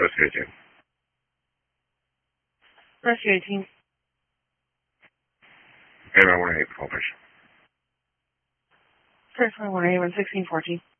Rescue 18. Rescue 18. Okay, I want to hate the call patient. First, I want to 1614.